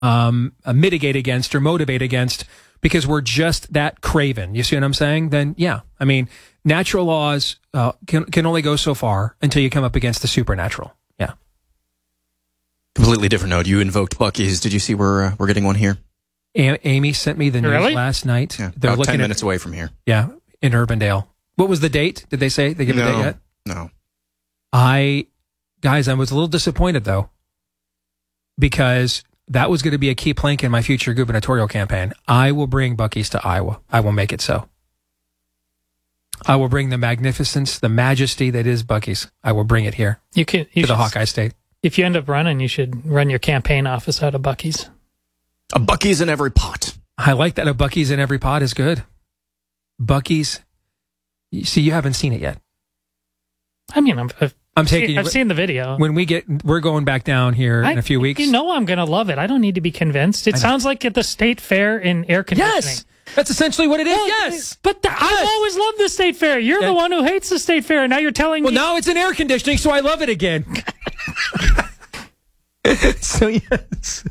mitigate against or motivate against because we're just that craven. You see what I'm saying? Then, yeah. I mean, natural laws can only go so far until you come up against the supernatural. Yeah. Completely different note. You invoked Buc-ee's. Did you see we're getting one here? Amy sent me the news last night. Yeah, They're about looking 10 minutes away from here. Yeah, in Urbandale. What was the date? Did they say? They give a date yet? No. I was a little disappointed, though, because that was going to be a key plank in my future gubernatorial campaign. I will bring Buc-ee's to Iowa. I will make it so. I will bring the magnificence, the majesty that is Buc-ee's. I will bring it here to the Hawkeye State. If you end up running, you should run your campaign office out of Buc-ee's. A Buc-ee's in every pot. I like that. A Buc-ee's in every pot is good. Buc-ee's. You see, you haven't seen it yet. I mean, I've seen the video. When we're going back down here in a few weeks. You know I'm going to love it. I don't need to be convinced. It sounds like at the state fair in air conditioning. Yes, that's essentially what it is. Yes, but I've always loved the state fair. You're the one who hates the state fair. Now you're telling me. Well, now it's in air conditioning, so I love it again. So yes.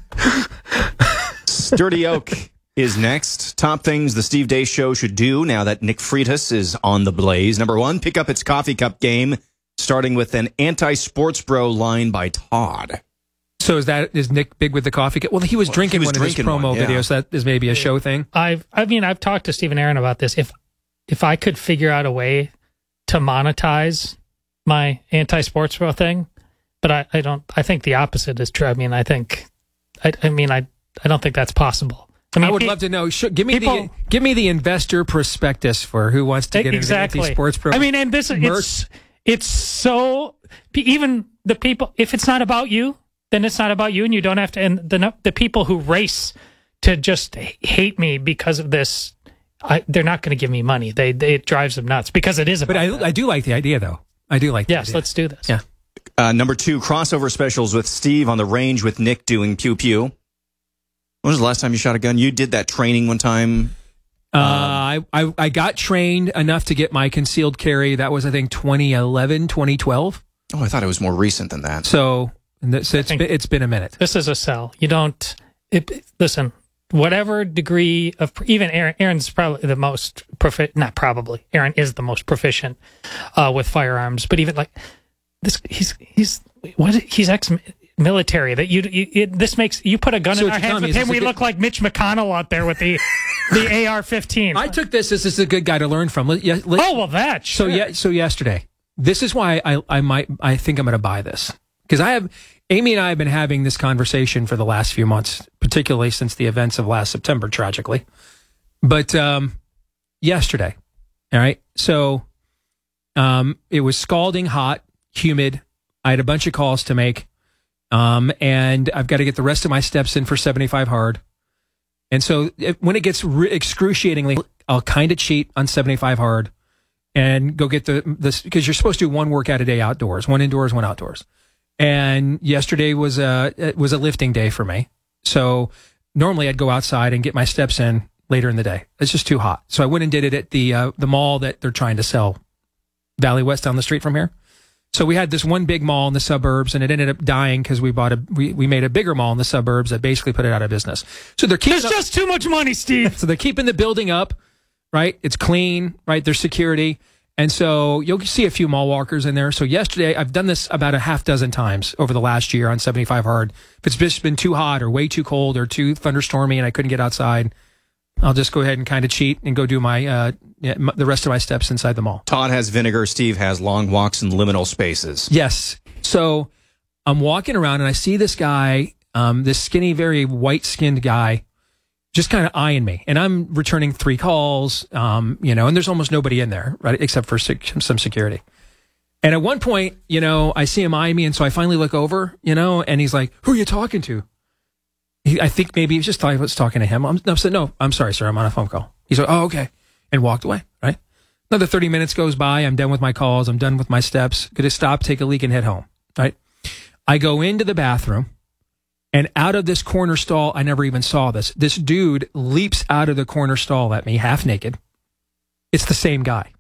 Sturdy Oak is next. Top things the Steve Deace Show should do now that Nick Freitas is on the blaze. Number one, pick up its coffee cup game, starting with an anti-sports bro line by Todd. So is Nick big with the coffee cup? Well, he was drinking one of his promo videos. So that is maybe a show thing. I've talked to Steve and Aaron about this. If I could figure out a way to monetize my anti-sports bro thing, but I don't. I think the opposite is true. I mean, I don't think that's possible. I would love to know. Give me the investor prospectus for who wants to get into anti-sports pro. I mean, and this it's so even the people. If it's not about you, then it's not about you, and you don't have to. And the people who race to just hate me because of this, they're not going to give me money. It drives them nuts because it is about. But I do like the idea, though. I do like. Yes, let's do this. Yeah. Number two, crossover specials with Steve on the range with Nick doing pew pew. When was the last time you shot a gun? You did that training one time. I got trained enough to get my concealed carry. That was, I think, 2011, 2012. Oh, I thought it was more recent than that. So it's been a minute. This is a sell. You don't listen. Whatever degree of even Aaron's probably the most proficient. Not probably. Aaron is the most proficient with firearms. But even like this, he's ex-military. That this makes you put a gun in our hands with him. We look like Mitch McConnell out there with the AR-15. I took this as a good guy to learn from. Sure. So yesterday, this is why I think I'm going to buy this, because Amy and I have been having this conversation for the last few months, particularly since the events of last September, tragically. But yesterday, all right. So it was scalding hot, humid. I had a bunch of calls to make. And I've got to get the rest of my steps in for 75 hard. And so when it gets excruciatingly, I'll kind of cheat on 75 hard and go get this, because you're supposed to do one workout a day outdoors, one indoors, one outdoors. And yesterday was a lifting day for me. So normally I'd go outside and get my steps in later in the day. It's just too hot. So I went and did it at the mall that they're trying to sell, Valley West down the street from here. So we had this one big mall in the suburbs, and it ended up dying because we made a bigger mall in the suburbs that basically put it out of business. So there's just too much money, Steve. So they're keeping the building up, right? It's clean, right? There's security. And so you'll see a few mall walkers in there. So yesterday, I've done this about a half dozen times over the last year on 75 hard. If it's just been too hot or way too cold or too thunderstormy and I couldn't get outside, I'll just go ahead and kind of cheat and go do the rest of my steps inside the mall. Todd has vinegar. Steve has long walks in liminal spaces. Yes. So I'm walking around and I see this guy, this skinny, very white-skinned guy, just kind of eyeing me. And I'm returning 3 calls, and there's almost nobody in there, right, except for some security. And at one point, I see him eyeing me, and so I finally look over, and he's like, "Who are you talking to?" I think maybe he just thought I was talking to him. I said, "No, I'm sorry, sir. I'm on a phone call." He's like, "Oh, okay." And walked away, right? Another 30 minutes goes by. I'm done with my calls. I'm done with my steps. Going to stop, take a leak, and head home, right? I go into the bathroom, and out of this corner stall, I never even saw this. This dude leaps out of the corner stall at me, half naked. It's the same guy.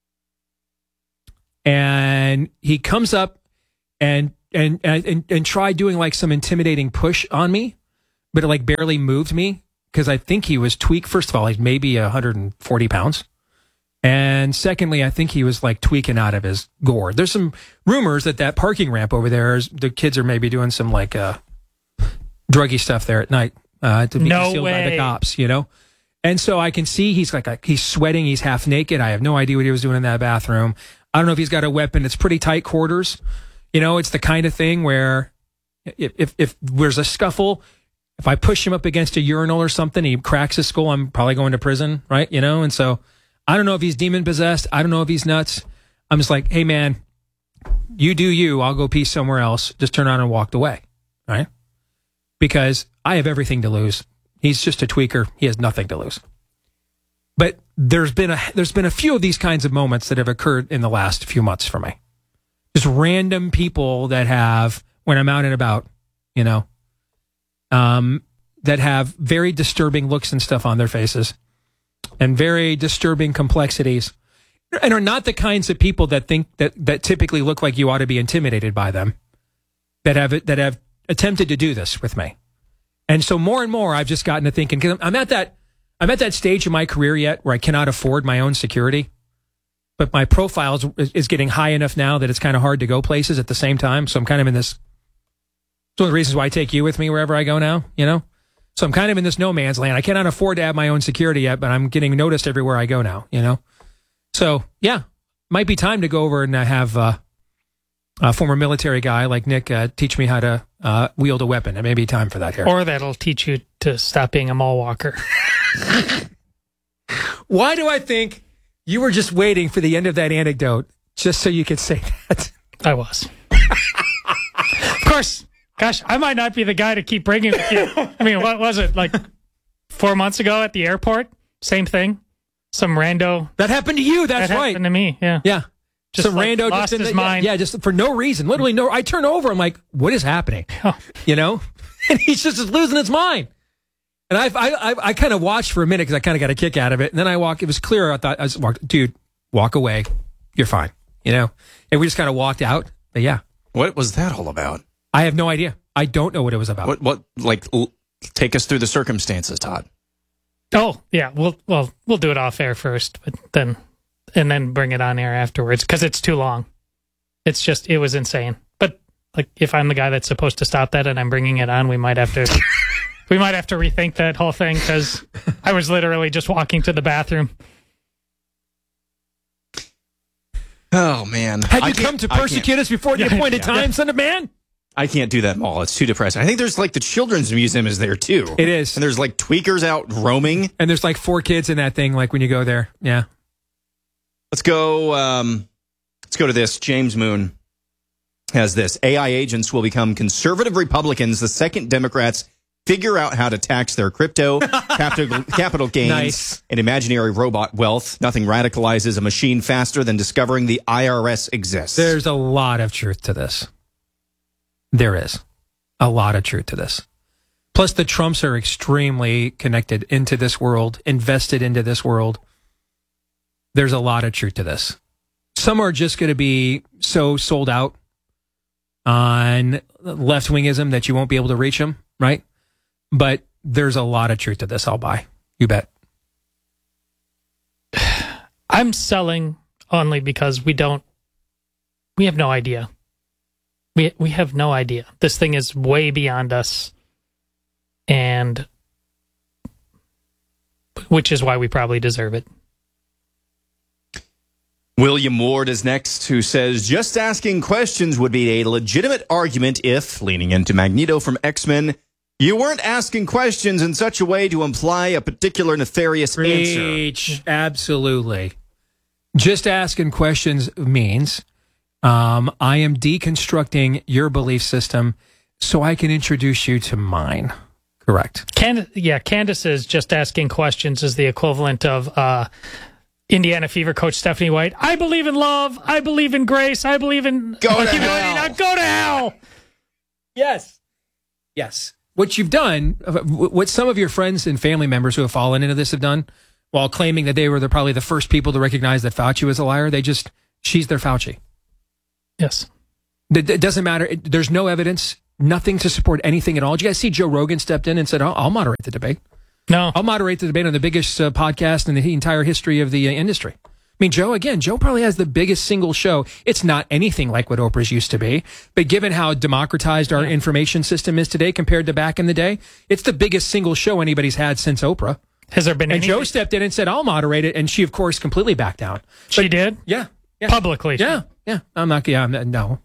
And he comes up and tried doing like some intimidating push on me. but it like barely moved me because I think he was tweaked. First of all, he's maybe 140 pounds. And secondly, I think he was like tweaking out of his gourd. There's some rumors that parking ramp over there, the kids are maybe doing some like druggy stuff there at night to be concealed by the cops, you know? And so I can see he's sweating. He's half naked. I have no idea what he was doing in that bathroom. I don't know if he's got a weapon. It's pretty tight quarters. You know, it's the kind of thing where if there's a scuffle, if I push him up against a urinal or something, he cracks his skull, I'm probably going to prison, right? You know? And so I don't know if he's demon possessed. I don't know if he's nuts. I'm just like, hey, man, you do you. I'll go pee somewhere else. Just turned around and walked away, right? Because I have everything to lose. He's just a tweaker. He has nothing to lose. But there's been a few of these kinds of moments that have occurred in the last few months for me. Just random people that have, when I'm out and about, you know, that have very disturbing looks and stuff on their faces. And very disturbing complexities, and are not the kinds of people that think that typically look like you ought to be intimidated by them, that have attempted to do this with me. And so more and more, I've just gotten to thinking, because I'm at that stage in my career yet where I cannot afford my own security, but my profile is getting high enough now that it's kind of hard to go places at the same time. So I'm kind of in this. It's one of the reasons why I take you with me wherever I go now, you know. So I'm kind of in this no man's land. I cannot afford to have my own security yet, but I'm getting noticed everywhere I go now, you know? So, yeah, might be time to go over and have a former military guy like Nick teach me how to wield a weapon. It may be time for that here. Or that'll teach you to stop being a mall walker. Why do I think you were just waiting for the end of that anecdote just so you could say that? I was. Of course. Gosh, I might not be the guy to keep bringing with you. I mean, what was it, like 4 months ago at the airport? Same thing. Some rando. That happened to you. That's right. That happened to me, yeah. Yeah. Just some rando lost his mind. Yeah, just for no reason. Literally no. I turn over. I'm like, what is happening? Oh. You know? And he's just losing his mind. And I kind of watched for a minute because I kind of got a kick out of it. And then I walked. It was clear. I thought, dude, walk away. You're fine. You know? And we just kind of walked out. But yeah. What was that all about? I have no idea. I don't know what it was about. What take us through the circumstances, Todd. Oh, yeah. We'll do it off air first, but then bring it on air afterwards because it's too long. It was insane. But like, if I'm the guy that's supposed to stop that and I'm bringing it on, we might have to rethink that whole thing because I was literally just walking to the bathroom. Oh man! Had you come to persecute us before the appointed time, son of man? I can't do that mall. It's too depressing. I think there's like the children's museum is there too. It is. And there's like tweakers out roaming. And there's like 4 kids in that thing, like when you go there. Yeah. Let's go to this. James Moon has this. AI agents will become conservative Republicans the second Democrats figure out how to tax their crypto, capital gains, nice. And imaginary robot wealth. Nothing radicalizes a machine faster than discovering the IRS exists. There's a lot of truth to this. There is a lot of truth to this. Plus, the Trumps are extremely connected into this world, invested into this world. There's a lot of truth to this. Some are just going to be so sold out on left-wingism that you won't be able to reach them, right? But there's a lot of truth to this, I'll buy. You bet. I'm selling only because we have no idea. We have no idea. This thing is way beyond us, and which is why we probably deserve it. William Ward is next, who says, just asking questions would be a legitimate argument if, leaning into Magneto from X-Men, you weren't asking questions in such a way to imply a particular nefarious answer. Absolutely. Just asking questions means I am deconstructing your belief system so I can introduce you to mine. Correct. Candace is just asking questions is the equivalent of Indiana Fever coach Stephanie White. I believe in love. I believe in grace. I believe in go to hell. Go to hell. Yes. What you've done, what some of your friends and family members who have fallen into this have done, while claiming that they were probably the first people to recognize that Fauci was a liar, she's their Fauci. Yes. It doesn't matter. There's no evidence. Nothing to support anything at all. Did you guys see Joe Rogan stepped in and said, I'll moderate the debate? No. I'll moderate the debate on the biggest podcast in the entire history of the industry. I mean, Joe probably has the biggest single show. It's not anything like what Oprah's used to be, but given how democratized our information system is today compared to back in the day, it's the biggest single show anybody's had since Oprah. Has there been And Joe stepped in and said, I'll moderate it, and she, of course, completely backed down. She did? Yeah. Publicly? Yeah. No.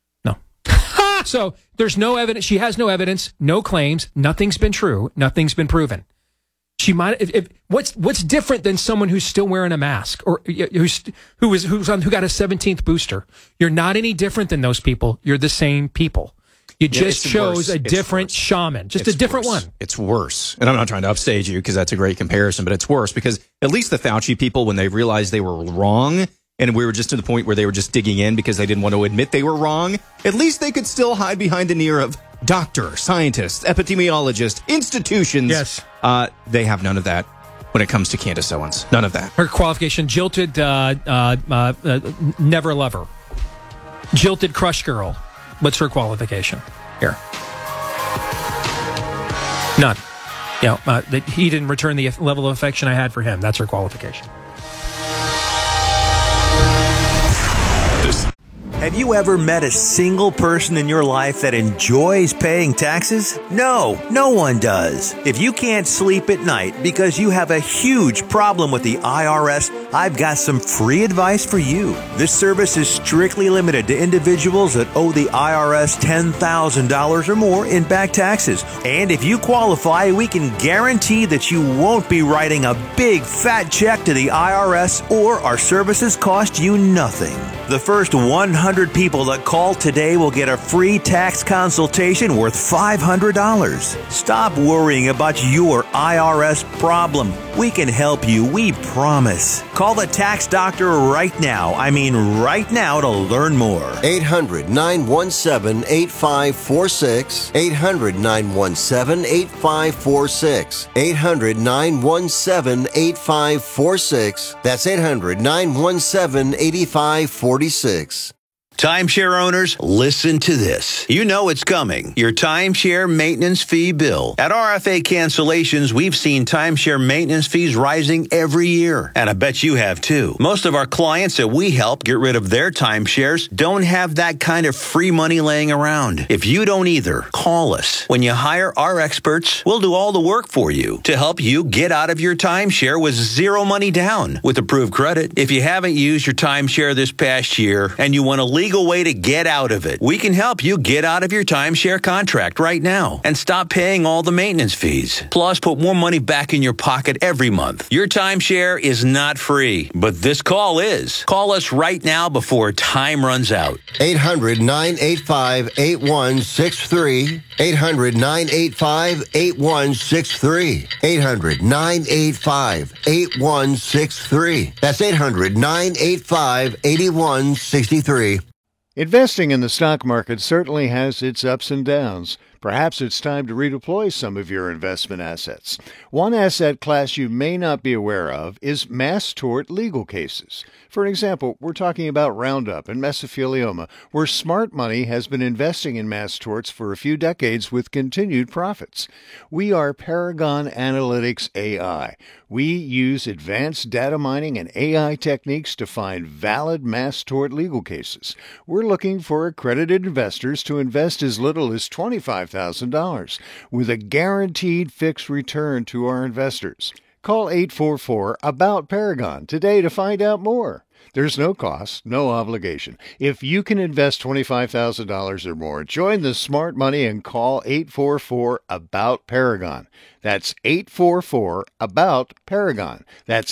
So there's no evidence. She has no evidence, no claims. Nothing's been true. Nothing's been proven. She might. What's different than someone who's still wearing a mask or who got a 17th booster? You're not any different than those people. You're the same people. You just chose a different shaman, just a different one. It's worse. And I'm not trying to upstage you because that's a great comparison, but it's worse because at least the Fauci people, when they realized they were wrong, and we were just to the point where they were just digging in because they didn't want to admit they were wrong, at least they could still hide behind the near of doctor, scientists, epidemiologists, institutions. Yes. They have none of that when it comes to Candace Owens. None of that. Her qualification, jilted, never lover. Jilted crush girl. What's her qualification here? None. That he didn't return the level of affection I had for him. That's her qualification. Have you ever met a single person in your life that enjoys paying taxes? No, no one does. If you can't sleep at night because you have a huge problem with the IRS, I've got some free advice for you. This service is strictly limited to individuals that owe the IRS $10,000 or more in back taxes. And if you qualify, we can guarantee that you won't be writing a big fat check to the IRS, or our services cost you nothing. The first 100 people that call today will get a free tax consultation worth $500. Stop worrying about your IRS problem. We can help you, we promise. Call the tax doctor right now. I mean right now to learn more. 800-917-8546. 800-917-8546. 800-917-8546. That's 800-917-8546. Timeshare owners, listen to this. You know it's coming. Your timeshare maintenance fee bill. At RFA Cancellations, we've seen timeshare maintenance fees rising every year. And I bet you have too. Most of our clients that we help get rid of their timeshares don't have that kind of free money laying around. If you don't either, call us. When you hire our experts, we'll do all the work for you to help you get out of your timeshare with zero money down with approved credit. If you haven't used your timeshare this past year and you want to leave way to get out of it, we can help you get out of your timeshare contract right now and stop paying all the maintenance fees. Plus, put more money back in your pocket every month. Your timeshare is not free, but this call is. Call us right now before time runs out. 800-985-8163. 800-985-8163. 800-985-8163. That's 800-985-8163. Investing in the stock market certainly has its ups and downs. Perhaps it's time to redeploy some of your investment assets. One asset class you may not be aware of is mass tort legal cases. For example, we're talking about Roundup and mesothelioma, where smart money has been investing in mass torts for a few decades with continued profits. We are Paragon Analytics AI. We use advanced data mining and AI techniques to find valid mass tort legal cases. We're looking for accredited investors to invest as little as $25,000 with a guaranteed fixed return to our investors. Call 844-ABOUT-PARAGON today to find out more. There's no cost, no obligation. If you can invest $25,000 or more, join the smart money and call 844-ABOUT-PARAGON. That's 844-ABOUT-PARAGON. That's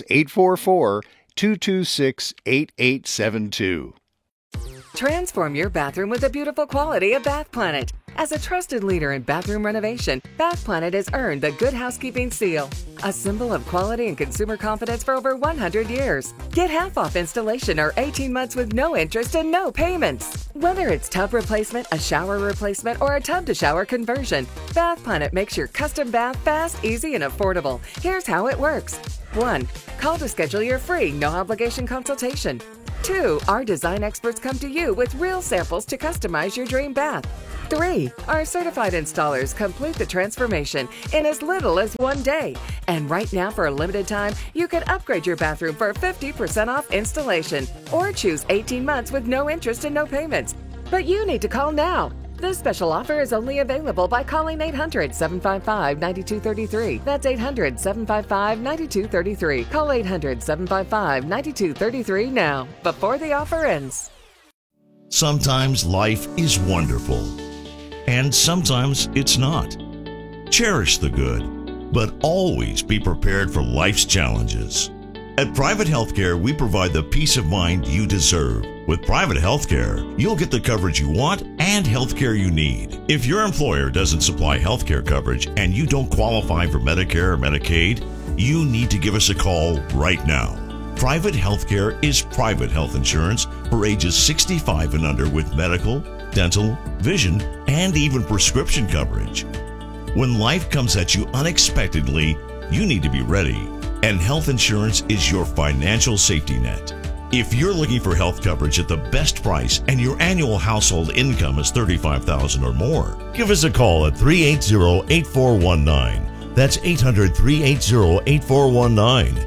844-226-8872. Transform your bathroom with the beautiful quality of Bath Planet. As a trusted leader in bathroom renovation, Bath Planet has earned the Good Housekeeping seal, a symbol of quality and consumer confidence for over 100 years. Get half off installation or 18 months with no interest and no payments. Whether it's tub replacement, a shower replacement, or a tub-to-shower conversion, Bath Planet makes your custom bath fast, easy, and affordable. Here's how it works. 1. Call to schedule your free, no-obligation consultation. 2. Our design experts come to you with real samples to customize your dream bath. 3. Our certified installers complete the transformation in as little as 1 day. And right now, for a limited time, you can upgrade your bathroom for 50% off installation or choose 18 months with no interest and no payments. But you need to call now. This special offer is only available by calling 800-755-9233. That's 800-755-9233. Call 800-755-9233 now, before the offer ends. Sometimes life is wonderful, and sometimes it's not. Cherish the good, but always be prepared for life's challenges. At Private Healthcare, we provide the peace of mind you deserve. With Private Healthcare, you'll get the coverage you want and healthcare you need. If your employer doesn't supply healthcare coverage and you don't qualify for Medicare or Medicaid, you need to give us a call right now. Private Healthcare is private health insurance for ages 65 and under with medical, dental, vision, and even prescription coverage. When life comes at you unexpectedly, you need to be ready. And health insurance is your financial safety net. If you're looking for health coverage at the best price and your annual household income is $35,000 or more, give us a call at 380-8419. That's 800-380-8419.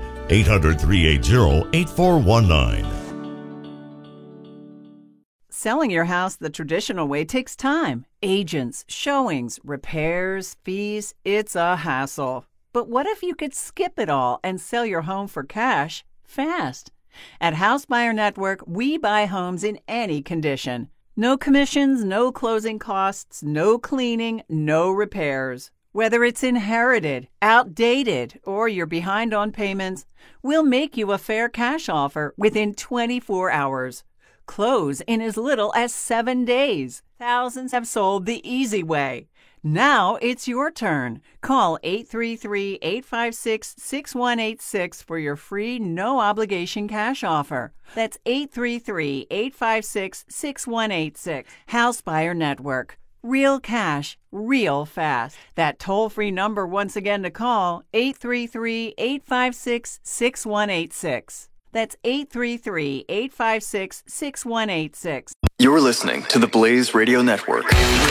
800-380-8419. Selling your house the traditional way takes time. Agents, showings, repairs, fees. It's a hassle. But what if you could skip it all and sell your home for cash fast? At House Buyer Network, we buy homes in any condition. No commissions, no closing costs, no cleaning, no repairs. Whether it's inherited, outdated, or you're behind on payments, we'll make you a fair cash offer within 24 hours. Close in as little as 7 days. Thousands have sold the easy way. Now it's your turn. Call 833-856-6186 for your free, no-obligation cash offer. That's 833-856-6186. House Buyer Network. Real cash, real fast. That toll-free number once again to call, 833-856-6186. That's 833-856-6186. You're listening to the Blaze Radio Network.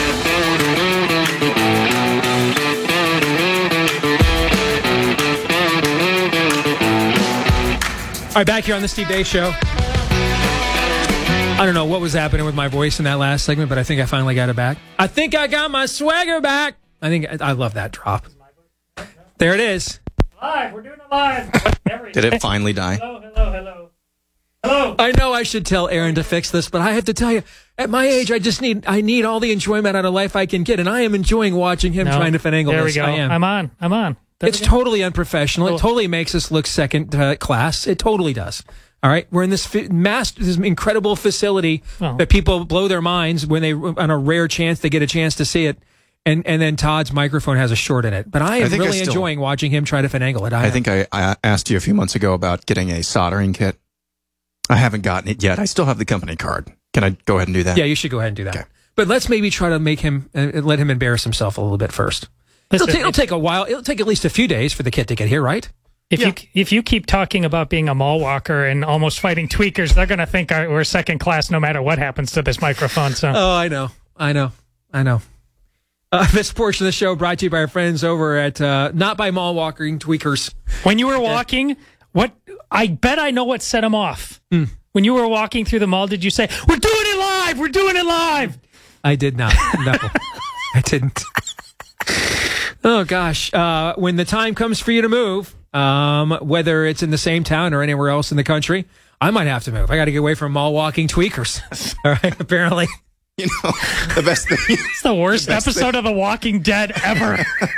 All right, back here on the Steve Deace Show. I don't know what was happening with my voice in that last segment, but I think I finally got it back. I think I got my swagger back. I love that drop. There it is. Live. We're doing it live. Did it finally die? Hello. I know I should tell Aaron to fix this, but I have to tell you, at my age, I need all the enjoyment out of life I can get, and I am enjoying watching him trying to finagle there this. There we go. I am. I'm on. It's totally unprofessional. Cool. It totally makes us look second class. It totally does. All right, we're in this incredible facility that people blow their minds when they, on a rare chance, they get a chance to see it, and then Todd's microphone has a short in it. But I am really enjoying watching him try to finagle it. I think I asked you a few months ago about getting a soldering kit. I haven't gotten it yet. I still have the company card. Can I go ahead and do that? Yeah, you should go ahead and do that. Okay. But let's maybe try to make him, let him embarrass himself a little bit first. It'll take a while. It'll take at least a few days for the kit to get here, right? If you keep talking about being a mall walker and almost fighting tweakers, they're going to think we're second class no matter what happens to this microphone. So. Oh, I know. This portion of the show brought to you by our friends over at Not by Mall Walking Tweakers. When you were walking, I bet I know what set them off. When you were walking through the mall, did you say, "We're doing it live! We're doing it live"? I did not. No, I didn't. Oh gosh! When the time comes for you to move. Whether it's in the same town or anywhere else in the country, I might have to move. I got to get away from mall walking tweakers. All right, apparently. You know, the best thing. It's the worst episode of The Walking Dead ever.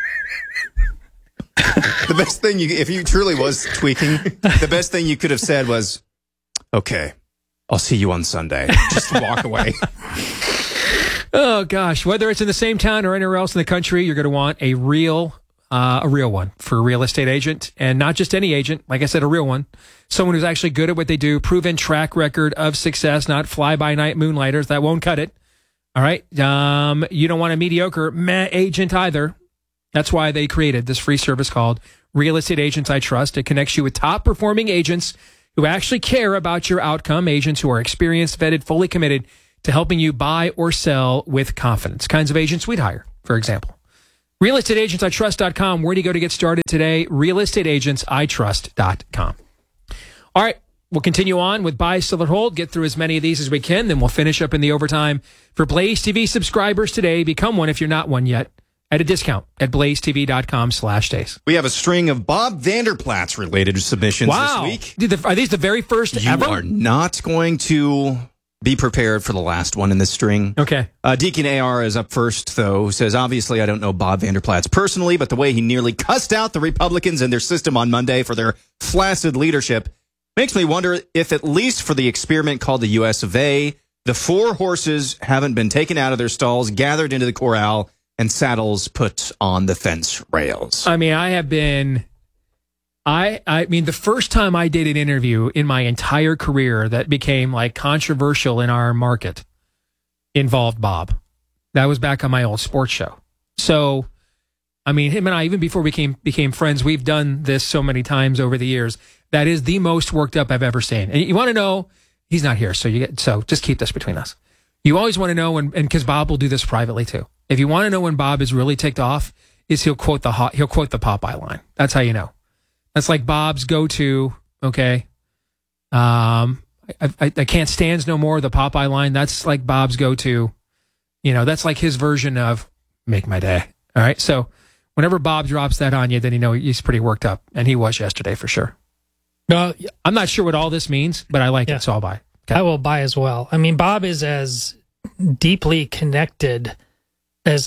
The best thing, if you truly was tweaking, the best thing you could have said was, "Okay, I'll see you on Sunday." Just walk away. Oh gosh, whether it's in the same town or anywhere else in the country, you're going to want a real one for a real estate agent, and not just any agent. Like I said, a real one, someone who's actually good at what they do, proven track record of success, not fly-by-night moonlighters. That won't cut it. All right. You don't want a mediocre agent either. That's why they created this free service called Real Estate Agents I Trust. It connects you with top-performing agents who actually care about your outcome, agents who are experienced, vetted, fully committed to helping you buy or sell with confidence. Kinds of agents we'd hire, for example. RealestateAgentsITrust.com. Where do you go to get started today? RealestateAgentsITrust.com. All right. We'll continue on with Buy, Sell, or Hold. Get through as many of these as we can. Then we'll finish up in the overtime. For Blaze TV subscribers today, become one if you're not one yet at a discount at blazetv.com/days. We have a string of Bob Vanderplatz related submissions this week. Are these the very first ever? You are not going to be prepared for the last one in this string. Okay. Deacon AR is up first, though, who says, obviously, I don't know Bob Vanderplatz personally, but the way he nearly cussed out the Republicans and their system on Monday for their flaccid leadership makes me wonder if, at least for the experiment called the U.S. of A., the 4 horses haven't been taken out of their stalls, gathered into the corral, and saddles put on the fence rails. I mean, I mean, the first time I did an interview in my entire career that became like controversial in our market involved Bob. That was back on my old sports show. So, I mean, him and I, even before we became friends, we've done this so many times over the years. That is the most worked up I've ever seen. And you want to know, he's not here, so just keep this between us. You always want to know when, and because Bob will do this privately too. If you want to know when Bob is really ticked off, is he'll quote the Popeye line. That's how you know. That's like Bob's go-to. Okay, I can't stands no more. The Popeye line. That's like Bob's go-to. You know, that's like his version of make my day. All right. So whenever Bob drops that on you, then you know he's pretty worked up, and he was yesterday for sure. No, I'm not sure what all this means, but I like it, so I'll buy. Okay. I will buy as well. I mean, Bob is as deeply connected as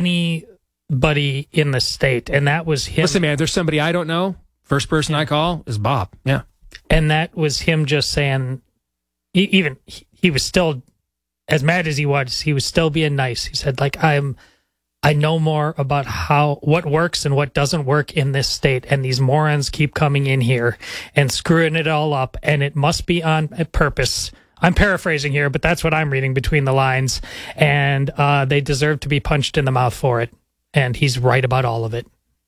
anybody in the state, and that was him. Listen, man, there's somebody I don't know. First person I call is Bob. Yeah. And that was him just saying, he was still, as mad as he was still being nice. He said, like, I know more about what works and what doesn't work in this state, and these morons keep coming in here and screwing it all up, and it must be on purpose. I'm paraphrasing here, but that's what I'm reading between the lines, and they deserve to be punched in the mouth for it, and he's right about all of it.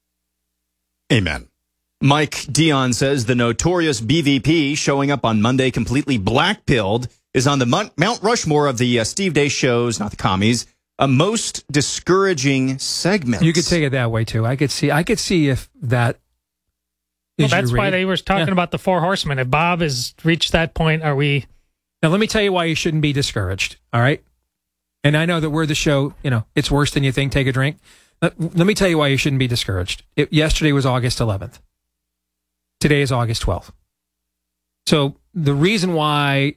Amen. Mike Dion says the notorious BVP showing up on Monday completely black-pilled is on the Mount Rushmore of the Steve Day shows, not the commies, a most discouraging segment. You could take it that way too. I could see if that is that's why they were talking about the 4 horsemen. If Bob has reached that point, are we? Now let me tell you why you shouldn't be discouraged. All right, and I know that we're the show. You know, it's worse than you think. Take a drink. Let me tell you why you shouldn't be discouraged. Yesterday was August 11th. Today is August 12th. So the reason why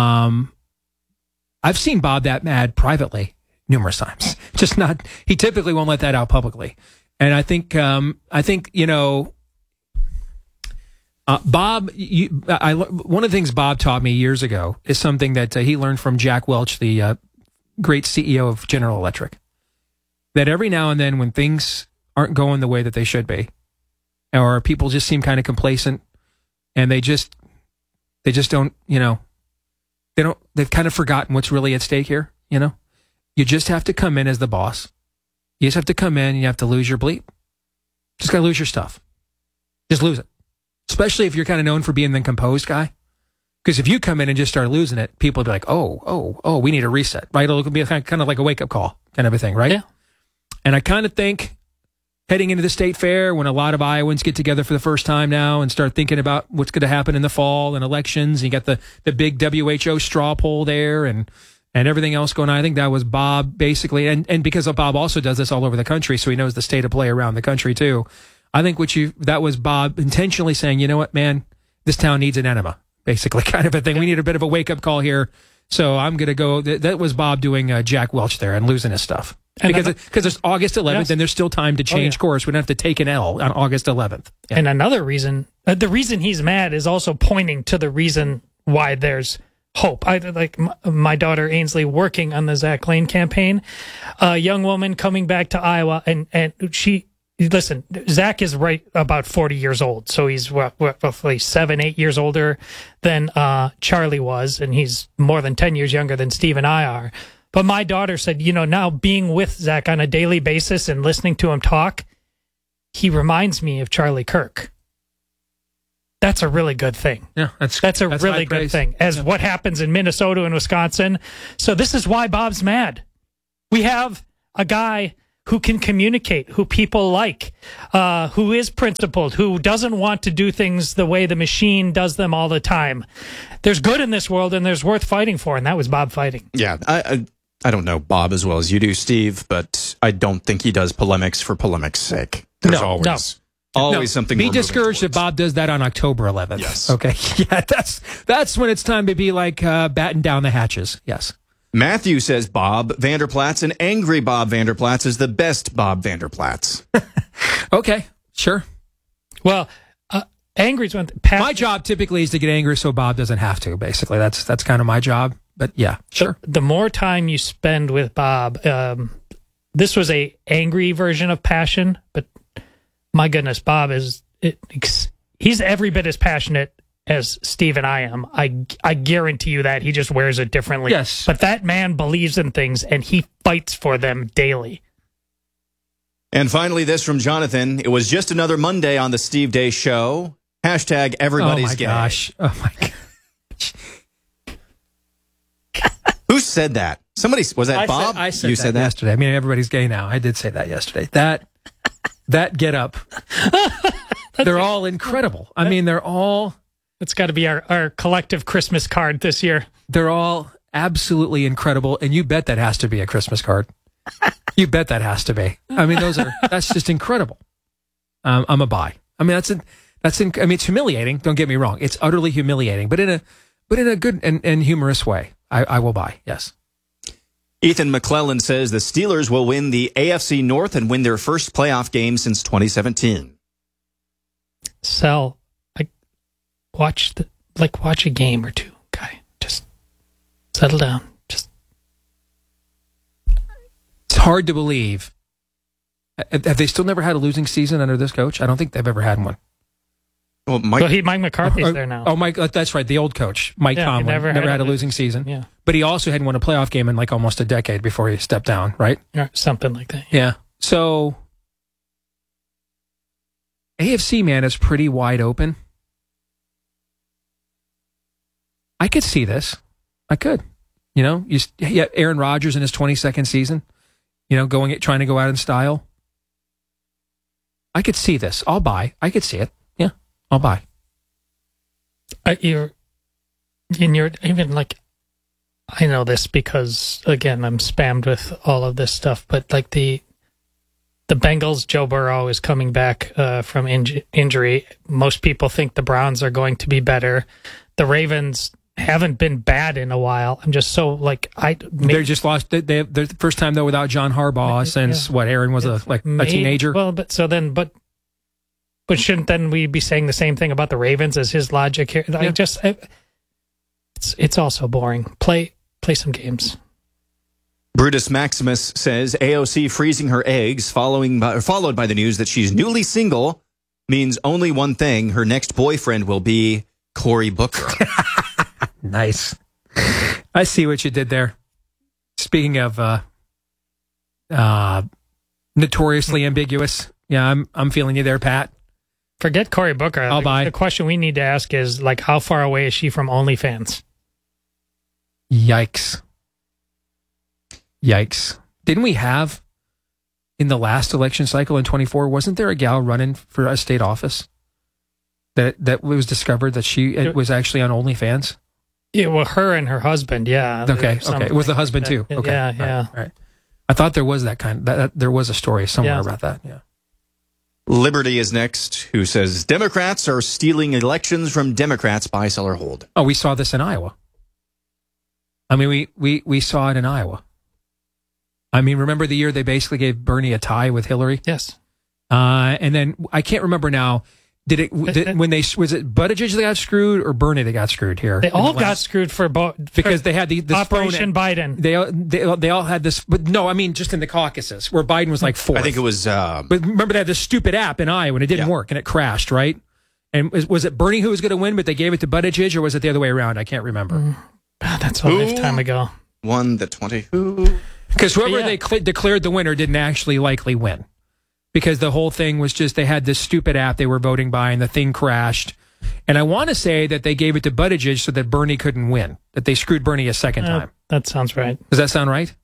I've seen Bob that mad privately numerous times, just not. He typically won't let that out publicly, and I think you know, Bob. One of the things Bob taught me years ago is something that he learned from Jack Welch, the great CEO of General Electric. That every now and then, when things aren't going the way that they should be, or people just seem kind of complacent, and they just don't, you know, they've kind of forgotten what's really at stake here, you know. You just have to come in as the boss. You just have to come in and you have to lose your bleep. Just got to lose your stuff. Just lose it. Especially if you're kind of known for being the composed guy. Because if you come in and just start losing it, people will be like, oh, we need a reset, right? It'll be kind of like a wake-up call kind of a thing, right? Yeah. And I kind of think heading into the state fair, when a lot of Iowans get together for the first time now and start thinking about what's going to happen in the fall and elections, and you got the big WHO straw poll there and everything else going on. I think that was Bob basically, and because Bob also does this all over the country, so he knows the state of play around the country too. I think that was Bob intentionally saying, you know what, man, this town needs an enema, basically, kind of a thing. We need a bit of a wake-up call here, so I'm going to go. That was Bob doing Jack Welch there and losing his stuff. Because it's August 11th, and there's still time to change course. We don't have to take an L on August 11th. Yeah. And another reason, the reason he's mad is also pointing to the reason why there's hope. I like my daughter Ainsley working on the Zach Lane campaign, a young woman coming back to Iowa, and listen, Zach is right about 40 years old, so he's roughly 7-8 years older than Charlie was, and he's more than 10 years younger than Steve and I are. But my daughter said, you know, now being with Zach on a daily basis and listening to him talk, he reminds me of Charlie Kirk. that's a really good thing. Yeah, that's a really good thing. As what happens in Minnesota and Wisconsin. So this is why Bob's mad. We have a guy who can communicate, who people like, who is principled, who doesn't want to do things the way the machine does them all the time. There's good in this world, and there's worth fighting for, and that was Bob fighting. Yeah, I don't know Bob as well as you do, Steve, but I don't think he does polemics for polemics' sake. There's always something. Be discouraged if Bob does that on October 11th. Yes. Okay. Yeah, that's when it's time to be like batten down the hatches. Yes. Matthew says Bob Vanderplatz, and angry Bob Vanderplatz is the best Bob Vanderplatz. Okay, sure. Well, angry's one. My job typically is to get angry so Bob doesn't have to. Basically, that's kind of my job. But yeah, sure. The more time you spend with Bob, this was a angry version of passion, but my goodness, Bob he's every bit as passionate as Steve and I am. I guarantee you that. He just wears it differently. Yes. But that man believes in things, and he fights for them daily. And finally, this from Jonathan. It was just another Monday on the Steve Day Show. Hashtag everybody's gay. Oh, my gosh. Who said that? Somebody, was that Bob? I said that yesterday. I mean, everybody's gay now. I did say that yesterday. That get up. They're all incredible. I mean, they're all... It's got to be our collective Christmas card this year. They're all absolutely incredible, and you bet that has to be a Christmas card. You bet that has to be. I mean, that's just incredible. I'm a buy. I mean, it's humiliating. Don't get me wrong. It's utterly humiliating, but in a good and humorous way. I will buy. Yes. Ethan McClellan says the Steelers will win the AFC North and win their first playoff game since 2017. Sell. Watch a game or two, guy. Just settle down. It's hard to believe. Have they still never had a losing season under this coach? I don't think they've ever had one. Well, Mike McCarthy's there now. Oh, Mike, that's right. The old coach, Mike Tomlin, never had a losing season. Yeah, but he also hadn't won a playoff game in like almost a decade before he stepped down, right? Or something like that. Yeah. So AFC, man, is pretty wide open. I could see this. I could. You know, Aaron Rodgers in his 22nd season, trying to go out in style. I could see this. I'll buy. I could see it. Yeah, I'll buy. You're even like, I know this because, again, I'm spammed with all of this stuff, but like the Bengals, Joe Burrow is coming back from injury. Most people think the Browns are going to be better. The Ravens haven't been bad in a while. I'm just so like they just lost. They're the first time though without John Harbaugh since Aaron was a teenager. Well, but shouldn't then we be saying the same thing about the Ravens as his logic here? Yeah. It's also boring. Play some games. Brutus Maximus says AOC freezing her eggs followed by the news that she's newly single means only one thing: her next boyfriend will be Cory Booker. Nice. I see what you did there. Speaking of notoriously ambiguous, yeah, I'm feeling you there, Pat. Forget Cory Booker. I'll buy. The question we need to ask is like, how far away is she from OnlyFans? Yikes. Didn't we have in the last election cycle in 24? Wasn't there a gal running for a state office that was discovered that she was actually on OnlyFans? Yeah, well, her and her husband, yeah. Okay. It was the husband too. Okay. Yeah. All right. I thought there was that there was a story somewhere about that. Yeah. Liberty is next, who says Democrats are stealing elections from Democrats, buy, sell, or hold. Oh, we saw this in Iowa. I mean, we saw it in Iowa. I mean, remember the year they basically gave Bernie a tie with Hillary? Yes. And then I can't remember now. Was it Buttigieg that got screwed or Bernie that got screwed here? They all got screwed for both because they had this Operation Biden. They all had this, but no, I mean just in the caucuses where Biden was like fourth. I think it was. But remember they had this stupid app in Iowa and it didn't work and it crashed, right? And was it Bernie who was going to win, but they gave it to Buttigieg, or was it the other way around? I can't remember. That's a lifetime ago. Won the 20. Because whoever they declared the winner didn't actually likely win. Because the whole thing was just they had this stupid app they were voting by and the thing crashed And I want to say that they gave it to Buttigieg so that Bernie couldn't win, that they screwed Bernie a second time. That sounds right. Does that sound right?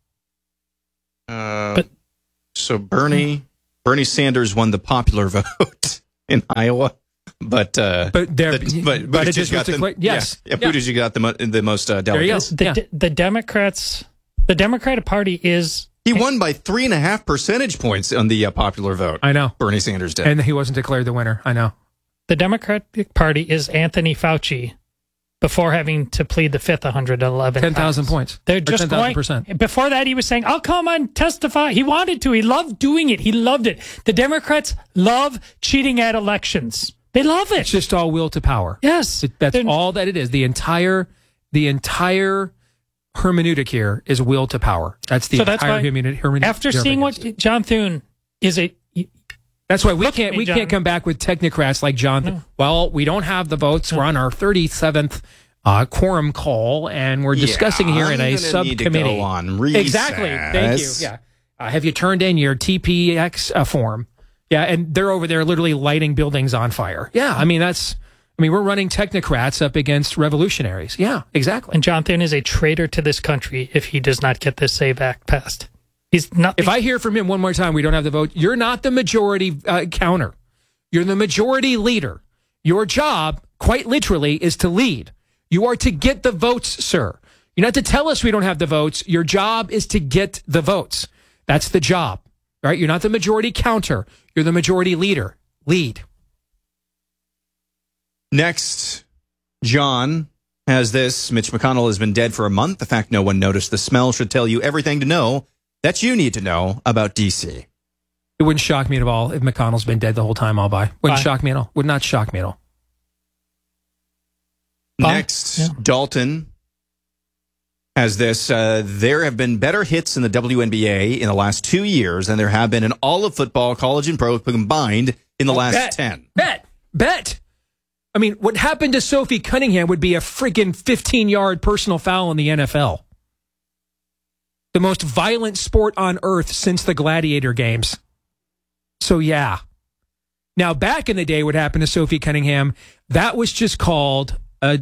So Bernie Sanders won the popular vote in Iowa, but Buttigieg got the yes. Yeah, Buttigieg got the most delegates. The Democrats, the Democratic Party is. He won by 3.5 percentage points on the popular vote. I know. Bernie Sanders did. And he wasn't declared the winner. I know. The Democratic Party is Anthony Fauci before having to plead the fifth 111 10,000 points. They're just 10,000%. Before that, he was saying, I'll come and testify. He wanted to. He loved doing it. He loved it. The Democrats love cheating at elections. They love it. It's just all will to power. Yes. That's all that it is. The entire hermeneutic here is will to power. That's the entire hermeneutic. After seeing what John Thune is that's why we can't come back with technocrats like John. No. Well, we don't have the votes. No. We're on our 37th quorum call, and we're discussing here in a subcommittee. Go on recess. Exactly. Thank you. Yeah. Have you turned in your TPX form? Yeah, and they're over there literally lighting buildings on fire. Yeah, we're running technocrats up against revolutionaries. Yeah, exactly. And John Thune is a traitor to this country if he does not get this SAVE Act passed. He's not. If I hear from him one more time, we don't have the vote. You're not the majority counter. You're the majority leader. Your job, quite literally, is to lead. You are to get the votes, sir. You're not to tell us we don't have the votes. Your job is to get the votes. That's the job, right? You're not the majority counter. You're the majority leader. Lead. Next, John has this. Mitch McConnell has been dead for a month. The fact no one noticed the smell should tell you everything to know that you need to know about D.C. It wouldn't shock me at all if McConnell's been dead the whole time. Wouldn't shock me at all. Would not shock me at all. Next, Dalton has this. There have been better hits in the WNBA in the last 2 years than there have been in all of football, college, and pro combined in the last 10. Bet. I mean, what happened to Sophie Cunningham would be a freaking 15-yard personal foul in the NFL. The most violent sport on earth since the gladiator games. So, yeah. Now, back in the day, what happened to Sophie Cunningham, that was just called a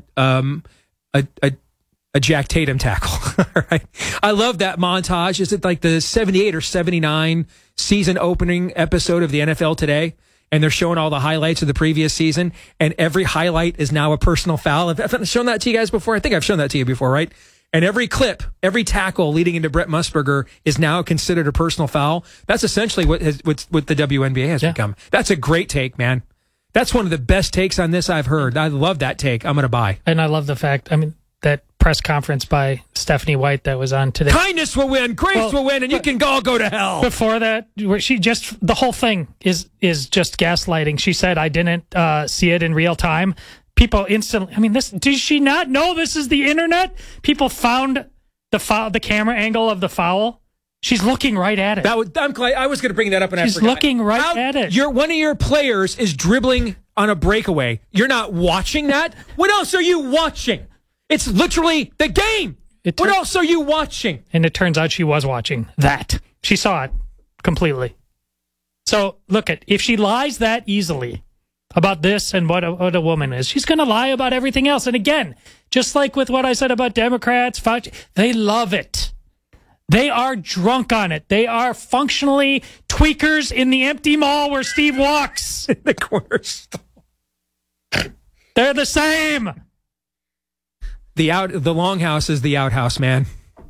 Jack Tatum tackle. Right? I love that montage. Is it like the 78 or 79 season opening episode of the NFL Today? And they're showing all the highlights of the previous season, and every highlight is now a personal foul. Have I shown that to you guys before? I think I've shown that to you before, right? And every clip, every tackle leading into Brett Musburger is now considered a personal foul. That's essentially what the WNBA has become. That's a great take, man. That's one of the best takes on this I've heard. I love that take. I'm going to buy. And I love the fact, that press conference by Stephanie White that was on today. Kindness will win, grace will win, and you can all go to hell. Before that, where the whole thing is just gaslighting. She said, I didn't see it in real time. People instantly, does she not know this is the internet? People found the camera angle of the foul. She's looking right at it. I'm glad I was going to bring that up, and she's looking right at it. One of your players is dribbling on a breakaway. You're not watching that? What else are you watching? It's literally the game. What else are you watching? And it turns out she was watching that. She saw it completely. So look if she lies that easily about this and what a woman is, she's going to lie about everything else. And again, just like with what I said about Democrats, Fauci, they love it. They are drunk on it. They are functionally tweakers in the empty mall where Steve walks. In the corner store. They're the same. The longhouse is the outhouse, man.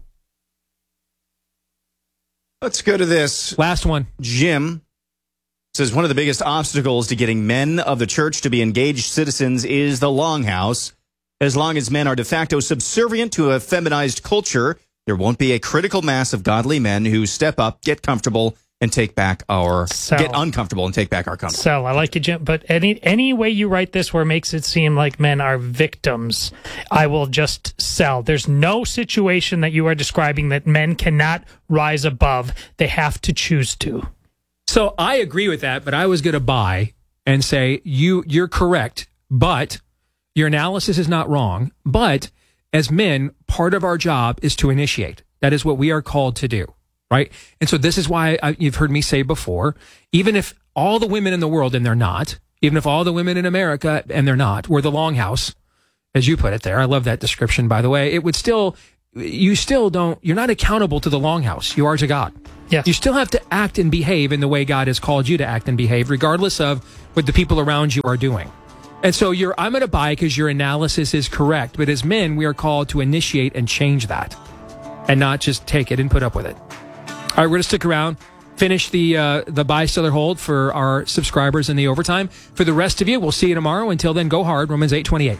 Let's go to this. Last one. Jim says one of the biggest obstacles to getting men of the church to be engaged citizens is the longhouse. As long as men are de facto subservient to a feminized culture, there won't be a critical mass of godly men who step up, get comfortable, and get uncomfortable and take back our comfort. Sell. I like you, Jim. But any way you write this where it makes it seem like men are victims, I will just sell. There's no situation that you are describing that men cannot rise above. They have to choose to. So I agree with that, but I was going to buy and say you're correct, but your analysis is not wrong. But as men, part of our job is to initiate. That is what we are called to do. Right. And so this is why you've heard me say before, even if all the women in the world, and they're not, even if all the women in America, and they're not, were the longhouse, as you put it there. I love that description, by the way. It would still, you're not accountable to the longhouse. You are to God. Yes. You still have to act and behave in the way God has called you to act and behave, regardless of what the people around you are doing. And so I'm going to buy because your analysis is correct. But as men, we are called to initiate and change that and not just take it and put up with it. All right, we're going to stick around, finish the buy, sell, or hold for our subscribers in the overtime. For the rest of you, we'll see you tomorrow. Until then, go hard. Romans 8:28.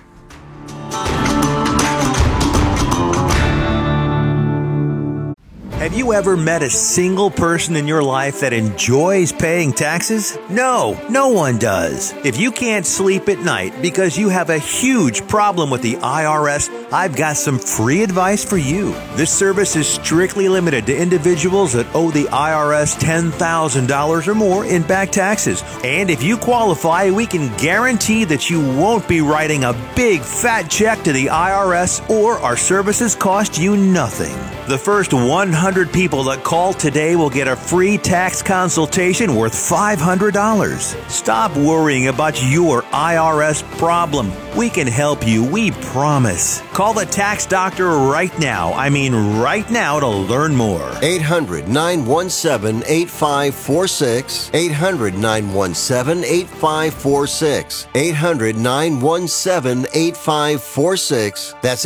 Have you ever met a single person in your life that enjoys paying taxes? No, no one does. If you can't sleep at night because you have a huge problem with the IRS, I've got some free advice for you. This service is strictly limited to individuals that owe the IRS $10,000 or more in back taxes. And if you qualify, we can guarantee that you won't be writing a big fat check to the IRS, or our services cost you nothing. The first 100 people that call today will get a free tax consultation worth $500. Stop worrying about your IRS problem. We can help you, we promise. Call the tax doctor right now. I mean right now, to learn more. 800-917-8546. 800-917-8546. 800-917-8546. That's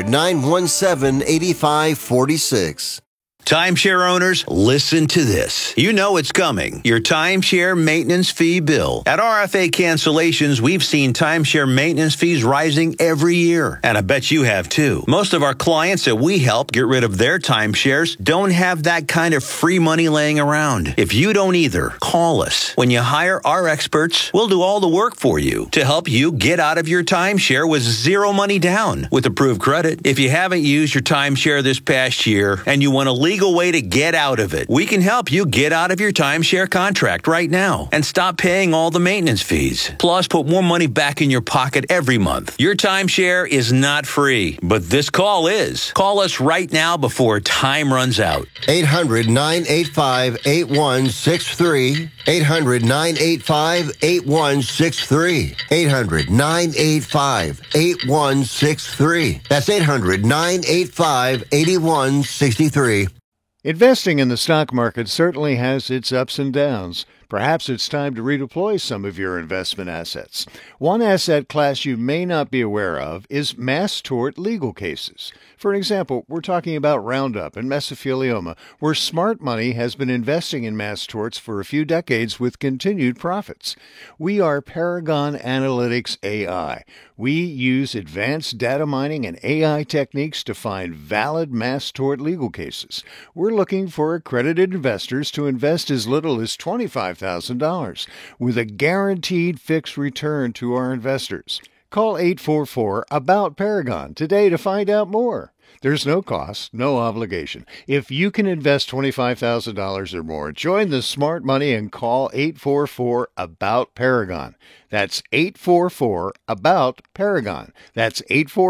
800-917-8546. Timeshare owners, listen to this. You know it's coming. Your timeshare maintenance fee bill. At RFA Cancellations, we've seen timeshare maintenance fees rising every year. And I bet you have too. Most of our clients that we help get rid of their timeshares don't have that kind of free money laying around. If you don't either, call us. When you hire our experts, we'll do all the work for you to help you get out of your timeshare with zero money down with approved credit. If you haven't used your timeshare this past year and you want to legal way to get out of it, we can help you get out of your timeshare contract right now and stop paying all the maintenance fees. Plus, put more money back in your pocket every month. Your timeshare is not free, but this call is. Call us right now before time runs out. 800-985-8163. 800-985-8163. 800-985-8163. That's 800-985-8163. Investing in the stock market certainly has its ups and downs. Perhaps it's time to redeploy some of your investment assets. One asset class you may not be aware of is mass tort legal cases. For example, we're talking about Roundup and mesothelioma, where smart money has been investing in mass torts for a few decades with continued profits. We are Paragon Analytics AI. We use advanced data mining and AI techniques to find valid mass tort legal cases. We're looking for accredited investors to invest as little as $25,000 with a guaranteed fixed return to our investors. Call 844-ABOUT-PARAGON today to find out more. There's no cost, no obligation. If you can invest $25,000 or more, join the smart money and call 844-ABOUT-PARAGON. That's 844-ABOUT-PARAGON. That's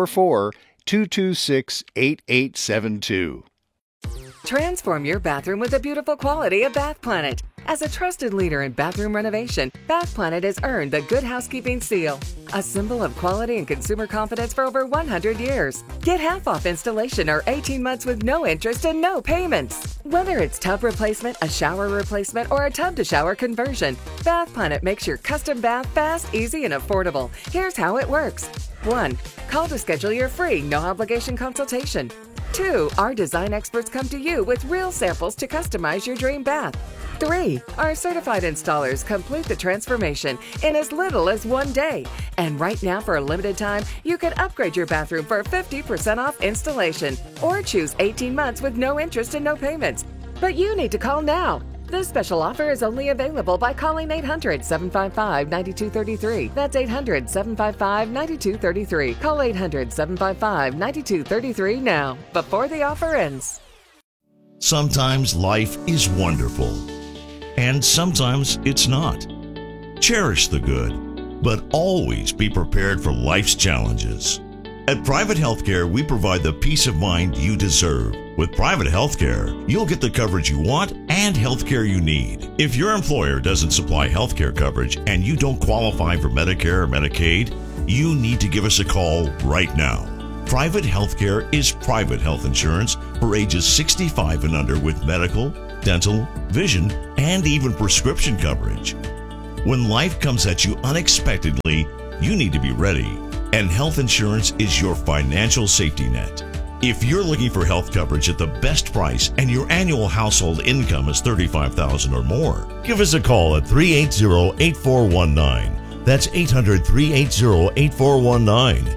844-226-8872. Transform your bathroom with the beautiful quality of Bath Planet. As a trusted leader in bathroom renovation, Bath Planet has earned the Good Housekeeping Seal, a symbol of quality and consumer confidence for over 100 years. Get half off installation or 18 months with no interest and no payments. Whether it's tub replacement, a shower replacement, or a tub-to-shower conversion, Bath Planet makes your custom bath fast, easy, and affordable. Here's how it works. 1. Call to schedule your free, no-obligation consultation. 2. Our design experts come to you with real samples to customize your dream bath. 3. Our certified installers complete the transformation in as little as 1 day. And right now, for a limited time, you can upgrade your bathroom for 50% off installation or choose 18 months with no interest and no payments. But you need to call now. This special offer is only available by calling 800-755-9233. That's 800-755-9233. Call 800-755-9233 now, before the offer ends. Sometimes life is wonderful, and sometimes it's not. Cherish the good, but always be prepared for life's challenges. At Private Healthcare, we provide the peace of mind you deserve With private healthcare, you'll get the coverage you want and healthcare you need. If your employer doesn't supply healthcare coverage and you don't qualify for Medicare or Medicaid, you need to give us a call right now. Private healthcare is private health insurance for ages 65 and under with medical, dental, vision, and even prescription coverage. When life comes at you unexpectedly, you need to be ready. And health insurance is your financial safety net. If you're looking for health coverage at the best price and your annual household income is $35,000 or more, give us a call at 380-8419. That's 800-380-8419.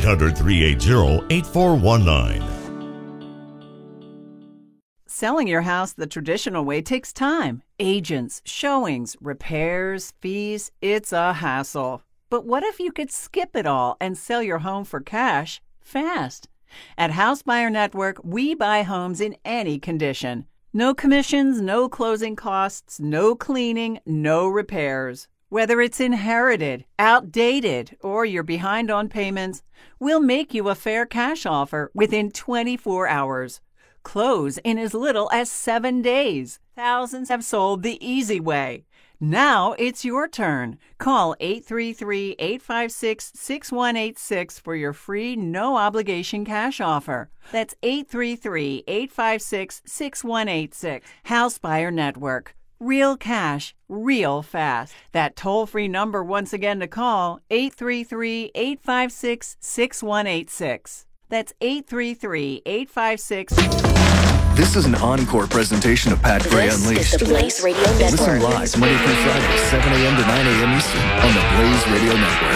800-380-8419. Selling your house the traditional way takes time. Agents, showings, repairs, fees, it's a hassle. But what if you could skip it all and sell your home for cash fast? At House Buyer Network, we buy homes in any condition. No commissions, no closing costs, no cleaning, no repairs. Whether it's inherited, outdated, or you're behind on payments, we'll make you a fair cash offer within 24 hours. Close in as little as 7 days. Thousands have sold the easy way. Now it's your turn. Call 833-856-6186 for your free, no-obligation cash offer. That's 833-856-6186. House Buyer Network. Real cash, real fast. That toll-free number once again to call, 833-856-6186. That's 833-856... This is an encore presentation of Pat Gray Unleashed. This is the Blaze Radio Network. Listen live Monday through Friday, 7 a.m. to 9 a.m. Eastern on the Blaze Radio Network.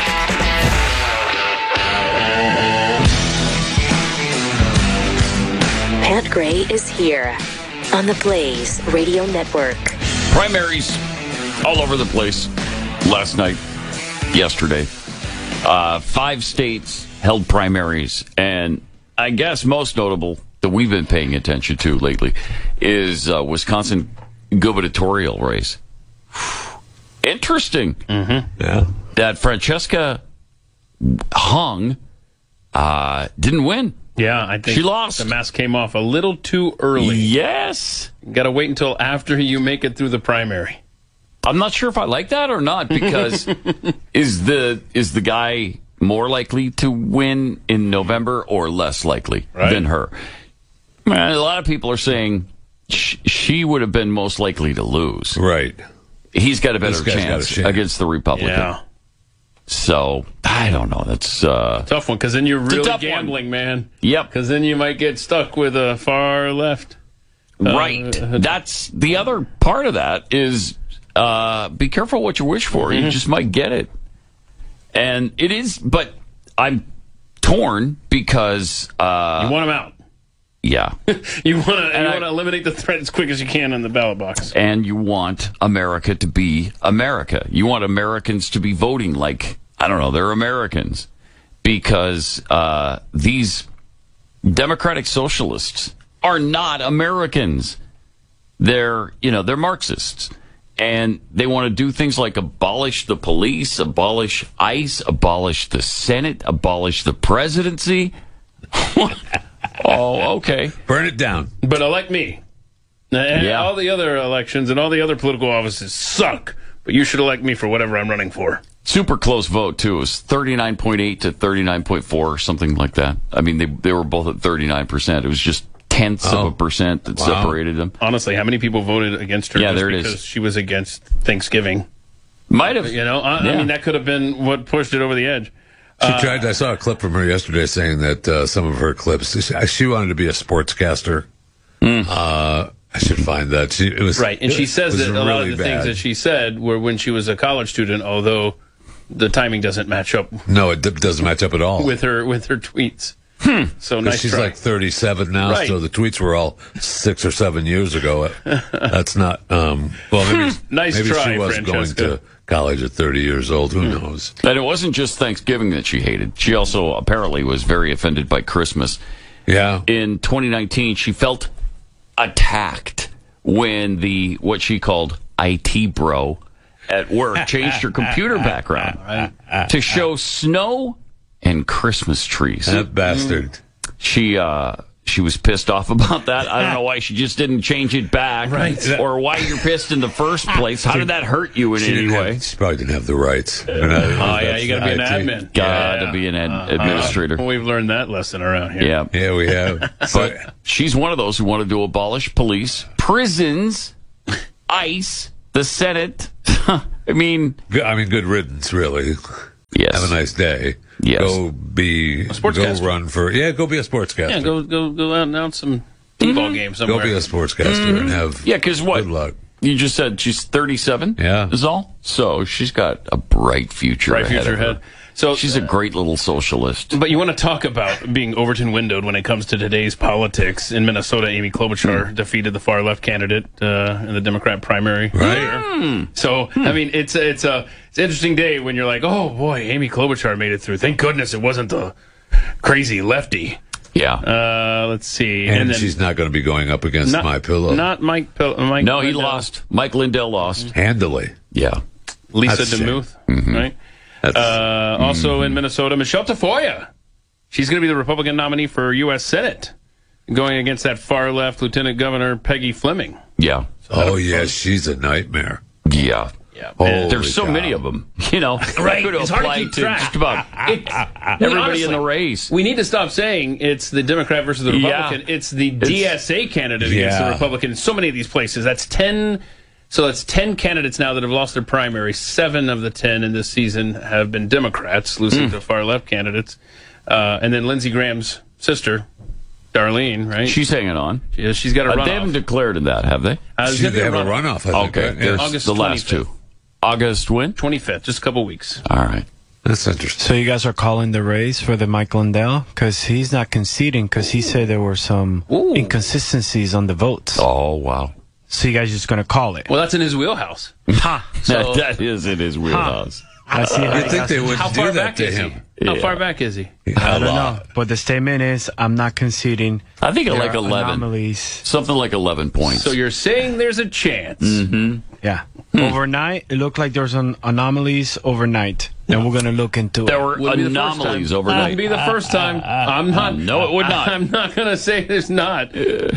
Pat Gray is here on the Blaze Radio Network. Primaries all over the place last night, yesterday. 5 states held primaries, and I guess most notable that we've been paying attention to lately is Wisconsin gubernatorial race. Interesting. Mm-hmm. Yeah. That Francesca Hung didn't win. Yeah, I think she lost. The mask came off a little too early. Yes. Got to wait until after you make it through the primary. I'm not sure if I like that or not, because is the guy more likely to win in November or less likely than her? Man, a lot of people are saying she would have been most likely to lose. Right. He's got a better chance against the Republican. Yeah. So, I don't know. That's tough one, because then you're really gambling, man. Yep. Because then you might get stuck with a far left. Right. That's the other part of that is be careful what you wish for. You just might get it. And it is, but I'm torn because... you want him out. Yeah. You want to eliminate the threat as quick as you can in the ballot box. And you want America to be America. You want Americans to be voting like, I don't know, they're Americans. Because these democratic socialists are not Americans. They're Marxists. And they want to do things like abolish the police, abolish ICE, abolish the Senate, abolish the presidency. Oh, okay. Burn it down. But elect me. And all the other elections and all the other political offices suck. But you should elect me for whatever I'm running for. Super close vote, too. It was 39.8 to 39.4 or something like that. I mean, they were both at 39%. It was just tenths of a percent that separated them. Honestly, how many people voted against her because she was against Thanksgiving? Might have. I mean, that could have been what pushed it over the edge. She tried. I saw a clip from her yesterday saying that some of her clips. She wanted to be a sportscaster. I should find that. It was right, and she says that a lot of the things that she said were when she was a college student. Although the timing doesn't match up. No, it doesn't match up at all with her tweets. So nice. She's try. like 37 now, so the tweets were all 6 or 7 years ago. That's not. Well, maybe nice maybe try, she was Francesca. going to college at 30 years old. Who knows? And it wasn't just Thanksgiving that she hated. She also apparently was very offended by Christmas. Yeah. In 2019, she felt attacked when what she called IT bro at work changed her computer background to show snow and Christmas trees. That bastard. She she was pissed off about that. I don't know why she just didn't change it back, right? Or why you're pissed in the first place. How did that hurt you in any way? She probably didn't have the rights. You got to be an admin. Got to be an administrator. We've learned that lesson around here. Yeah, we have. But she's one of those who wanted to abolish police, prisons, ICE, the Senate. I mean, good riddance, really. Yes. Have a nice day. Yes. Go be a sportscaster. Go run for go be a sportscaster. Yeah, go out and announce some t-ball games somewhere. Go be a sportscaster and have because what? Good luck. You just said she's 37. Yeah, is all. So she's got a bright future. ahead. So she's a great little socialist. But you want to talk about being Overton windowed when it comes to today's politics. In Minnesota, Amy Klobuchar defeated the far left candidate in the Democrat primary. Right. So I mean, it's an interesting day when you're like, oh boy, Amy Klobuchar made it through. Thank goodness it wasn't the crazy lefty. Yeah. Let's see. And then, she's not going to be going up against My Pillow. Not Mike. No, he lost. Mike Lindell lost handily. Yeah. Lisa DeMuth. Right. Also in Minnesota, Michelle Tafoya. She's going to be the Republican nominee for U.S. Senate, going against that far left Lieutenant Governor Peggy Fleming. Yeah. So she's a nightmare. Yeah. Yeah. There's so many of them. You know, right? Could it's hard apply to keep to track. just about everybody honestly, in the race. We need to stop saying it's the Democrat versus the Republican. Yeah. It's the DSA candidate against the Republican. In so many of these places. That's 10. So that's 10 candidates now that have lost their primary. 7 of the 10 in this season have been Democrats, losing to far left candidates. And then Lindsey Graham's sister, Darlene, right? She's hanging on. She's got a runoff. They haven't declared that, have they? They have a runoff. I think, okay, there's August the last 25th. 2. August when? 25th, just a couple weeks. All right. That's interesting. So you guys are calling the race for the Mike Lindell? Because he's not conceding because he said there were some inconsistencies on the votes. Oh, wow. So you guys just going to call it? Well, that's in his wheelhouse. So, that is in his wheelhouse. I see. You'd think they would How do far that back to is him. he? How far back is he? I don't know. But the statement is, I'm not conceding. I think There like are 11. anomalies. Something like 11 points. So you're saying there's a chance. Mm-hmm. Yeah. Overnight, it looked like there was anomalies overnight. And we're going to look into There it. were anomalies overnight. Wouldn't be the first time. I'm not. No, it would not. I'm not going to say there's not.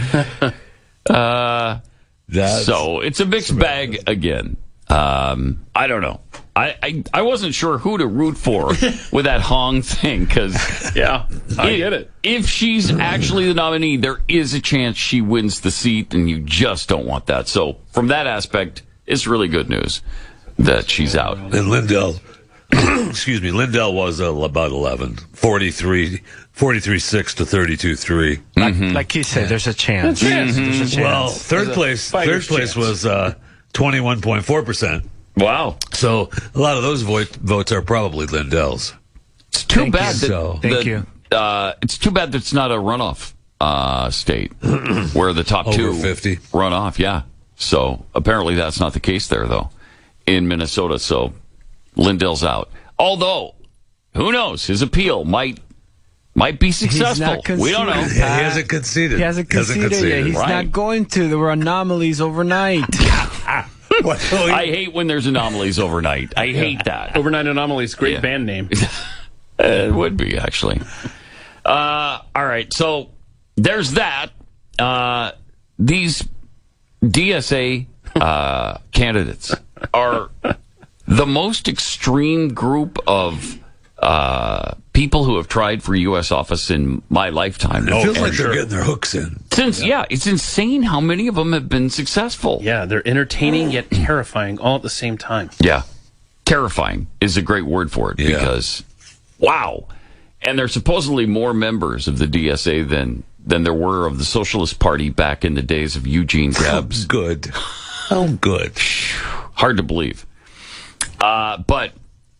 So it's a mixed bag again. I don't know. I wasn't sure who to root for with that Hong thing because I get it. If she's actually the nominee, there is a chance she wins the seat, and you just don't want that. So from that aspect, it's really good news that she's out. And Lindell, Lindell was about 11, 43-6 to 32-3. Like he said, there's a chance. There's a chance. Well, third place was 21.4%. Wow. So a lot of those votes are probably Lindell's. It's too bad that Thank you. It's too bad that it's not a runoff state where the top Over 2 50 run off. Yeah. So apparently that's not the case there though in Minnesota. So Lindell's out. Although who knows? His appeal might be successful. We don't know. He hasn't conceded. He hasn't conceded yet. He's not going to. There were anomalies overnight. I hate when there's anomalies overnight. I hate that. Overnight Anomalies, great band name. It would be, actually. All right, so there's that. These DSA candidates are the most extreme group of people who have tried for U.S. office in my lifetime. It feels like they're getting their hooks in. It's insane how many of them have been successful. Yeah, they're entertaining yet terrifying all at the same time. Yeah. Terrifying is a great word for it because, wow. And there's supposedly more members of the DSA than there were of the Socialist Party back in the days of Eugene Debs. Good. How good. Hard to believe. But,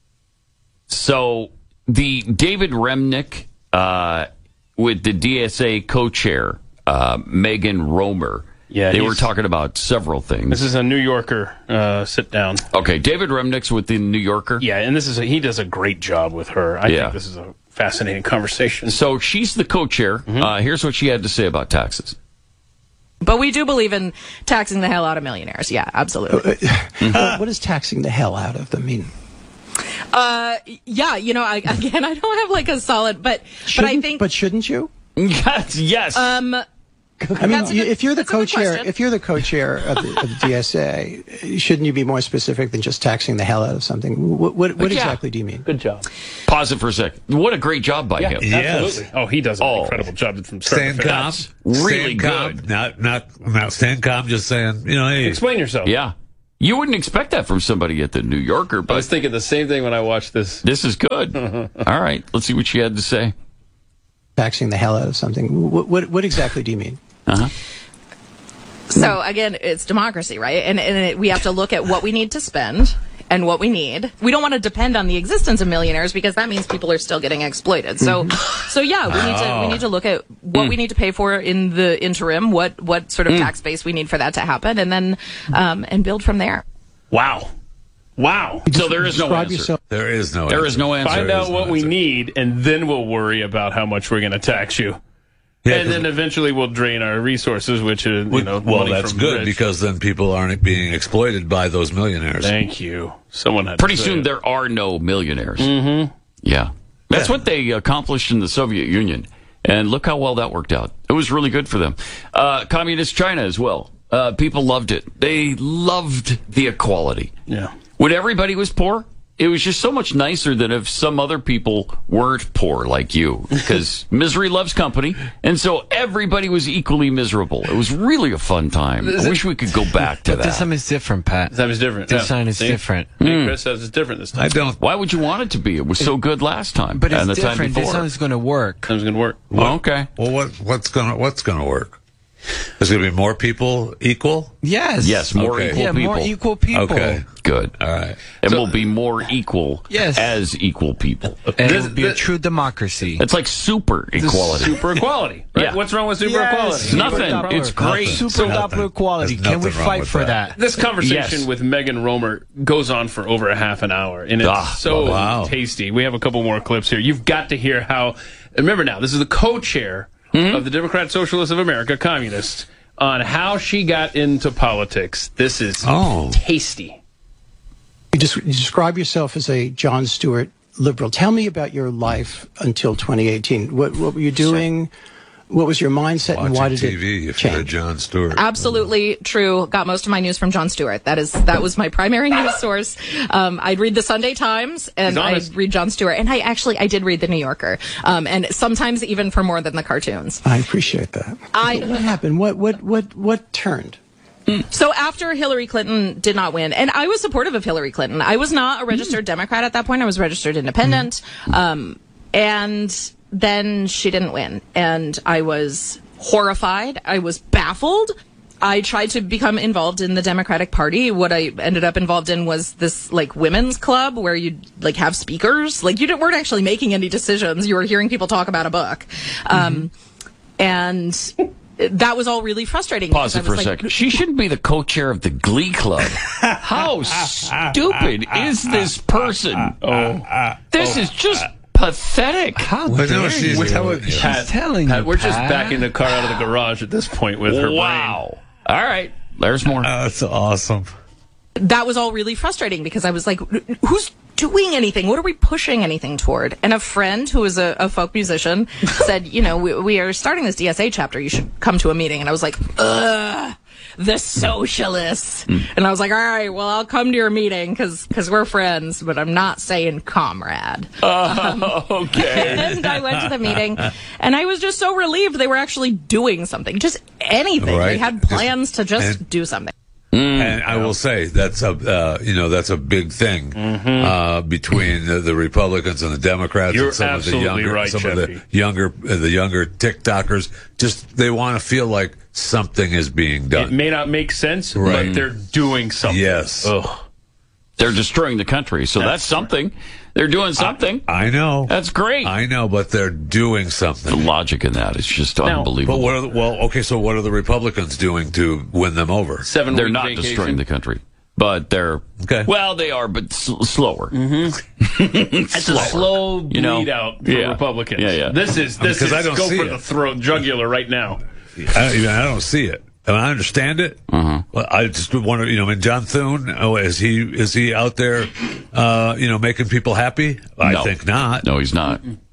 so the David Remnick with the DSA co-chair, Megan Romer, they were talking about several things. This is a New Yorker sit down. Okay, David Remnick's with the New Yorker. Yeah, and he does a great job with her. I think this is a fascinating conversation. So she's the co-chair. Here's what she had to say about taxes. But we do believe in taxing the hell out of millionaires. Yeah, absolutely. What does taxing the hell out of them mean? Yeah, I don't have like a solid, but I think. But shouldn't you? Yes. I mean, if you're the co-chair, of the DSA, shouldn't you be more specific than just taxing the hell out of something? What exactly do you mean? Good job. Pause it for a sec. What a great job by him. Absolutely. Oh, he does an incredible job from start to calm. finish. Really good. Good. Not stand calm. Just saying, hey. Explain yourself. Yeah. You wouldn't expect that from somebody at the New Yorker, but I was thinking the same thing when I watched this. This is good. All right. Let's see what she had to say. Taxing the hell out of something. What exactly do you mean? So again, it's democracy, right? And we have to look at what we need to spend and what we need. We don't want to depend on the existence of millionaires because that means people are still getting exploited. So yeah, we need to look at what we need to pay for in the interim, what sort of tax base we need for that to happen, and then and build from there. Wow. So there is no answer. There is no answer. Find out what we need, and then we'll worry about how much we're going to tax you. Yeah, and then eventually we'll drain our resources, which is, well, that's good because then people aren't being exploited by those millionaires. Thank you. Someone had Pretty soon there are no millionaires. Mm-hmm. Yeah. That's what they accomplished in the Soviet Union. And look how well that worked out. It was really good for them. Communist China as well. People loved it. They loved the equality. Yeah. When everybody was poor, it was just so much nicer than if some other people weren't poor like you, because misery loves company, and so everybody was equally miserable. It was really a fun time. I wish we could go back to that. This time is different, Pat. This time is different. This time is different. Chris says it's different this time. I don't. Why would you want it to be? It was so good last time. But it's and the different. Time before. This time is going to work. This time's going to work. Well, okay. Well, what's gonna work? There's going to be more people equal? Yes. More equal people. More equal people. Okay. Good. All right. And we'll be more equal as equal people. And it will be a true democracy. It's like super equality. Super equality. Right? Yeah. What's wrong with super equality? Nothing. It's great. Super Doppler equality. Can we fight for that? This conversation with Megan Romer goes on for over a half an hour, and it's tasty. We have a couple more clips here. You've got to hear how. Remember now, this is the co-chair of the Democrat Socialists of America, Communists, on how she got into politics. This is tasty. You describe yourself as a Jon Stewart liberal. Tell me about your life until 2018. What were you doing? What was your mindset, and why did TV it change? If you're Jon Stewart. Absolutely true. Got most of my news from Jon Stewart. That was my primary news source. I'd read the Sunday Times, and I'd read Jon Stewart. And I did read the New Yorker, and sometimes even for more than the cartoons. I appreciate that. What happened? What turned? So after Hillary Clinton did not win, and I was supportive of Hillary Clinton. I was not a registered Democrat at that point. I was registered independent. And then she didn't win, and I was horrified. I was baffled. I tried to become involved in the Democratic Party. What I ended up involved in was this women's club where you'd have speakers. You weren't actually making any decisions. You were hearing people talk about a book. And that was all really frustrating. Pause it for a second. She shouldn't be the co-chair of the Glee Club. How stupid is this person? This is just pathetic. How dare you? She's telling you, we're just backing the car out of the garage at this point with her brain. All right. There's more. That's awesome. That was all really frustrating because I was like, who's doing anything? What are we pushing anything toward? And a friend who is a folk musician said, we are starting this DSA chapter. You should come to a meeting. And I was like, the socialists. And I was like, all right, well, I'll come to your meeting because we're friends, but I'm not saying comrade. Okay. And I went to the meeting, and I was just so relieved they were actually doing something, just anything. Right. They had plans to just do something. And I will say that's a big thing between the Republicans and the Democrats. You're and some absolutely of the younger, right, some of the younger TikTokers. Just they want to feel like something is being done. It may not make sense, but they're doing something. Yes. Ugh. They're destroying the country, so that's something. They're doing something. I know. That's great. I know, but they're doing something. The logic in that is just unbelievable. But so what are the Republicans doing to win them over? They're not destroying the country, but they're well, they are, but slower. It's a slow bleed out for Republicans. Yeah. This is I don't go see for it. the throat jugular right now. I don't see it. I understand it. Well, I just wonder, John Thune, is he out there, making people happy? I think not. No, he's not.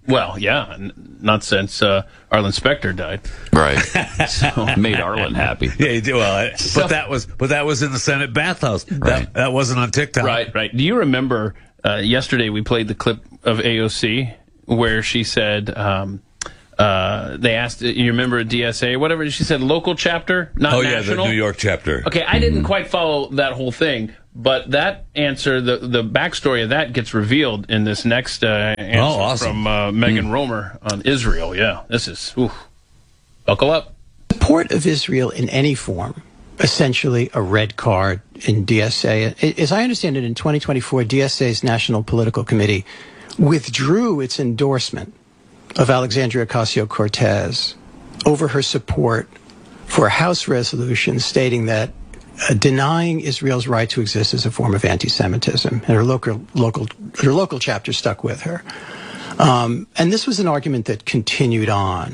Well, yeah, not since Arlen Specter died. Right. So made Arlen happy. Yeah, he did. Well, but that was in the Senate bathhouse. Right. That wasn't on TikTok. Right. Do you remember yesterday we played the clip of AOC where she said they asked, you remember DSA, whatever she said, local chapter, not national? Yeah, the New York chapter. Okay, I didn't quite follow that whole thing, but that answer, the backstory of that gets revealed in this next answer awesome. from Megan Romer on Israel. Yeah, this is, buckle up. Support of Israel in any form, essentially a red card in DSA. As I understand it, in 2024, DSA's National Political Committee withdrew its endorsement of Alexandria Ocasio-Cortez over her support for a House resolution stating that denying Israel's right to exist is a form of anti-Semitism, and her local chapter stuck with her. And this was an argument that continued on